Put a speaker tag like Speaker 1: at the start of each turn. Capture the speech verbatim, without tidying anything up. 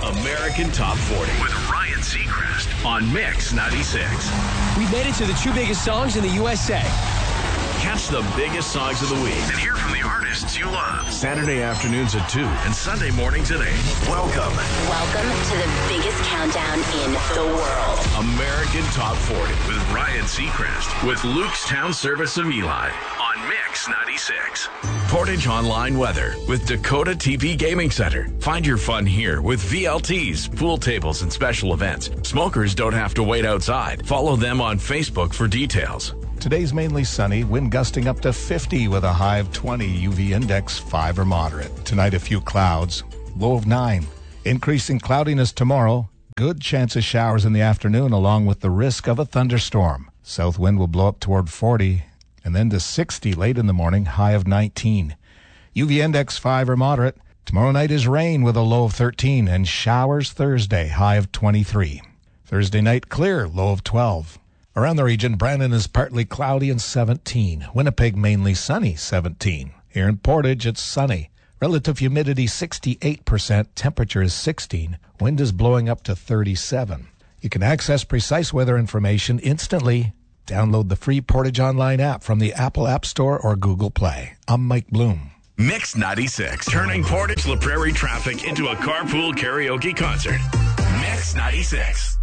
Speaker 1: American Top forty with Ryan Seacrest on Mix ninety-six.
Speaker 2: We made it to the two biggest songs in the U S A.
Speaker 1: Catch the biggest songs of the week and hear from the artists you love. Saturday afternoons at two and Sunday mornings at eight. Welcome.
Speaker 3: Welcome to the biggest countdown in the world.
Speaker 1: American Top forty with Ryan Seacrest with Luke's Town Service of Eli on Mix ninety-six. Portage Online Weather with Dakota T V Gaming Center. Find your fun here with V L Ts, pool tables, and special events. Smokers don't have to wait outside. Follow them on Facebook for details.
Speaker 4: Today's mainly sunny, wind gusting up to fifty with a high of twenty, U V index five or moderate. Tonight a few clouds, low of nine. Increasing cloudiness tomorrow, good chance of showers in the afternoon along with the risk of a thunderstorm. South wind will blow up toward forty and then to sixty late in the morning, high of nineteen. U V index five or moderate. Tomorrow night is rain with a low of thirteen and showers Thursday, high of twenty-three. Thursday night clear, low of twelve. Around the region, Brandon is partly cloudy and seventeen. Winnipeg mainly sunny, seventeen. Here in Portage, it's sunny. Relative humidity sixty-eight percent. Temperature is sixteen. Wind is blowing up to thirty-seven. You can access precise weather information instantly. Download the free Portage Online app from the Apple App Store or Google Play. I'm Mike Bloom.
Speaker 1: Mix ninety-six, turning Portage La Prairie traffic into a carpool karaoke concert. Mix ninety-six.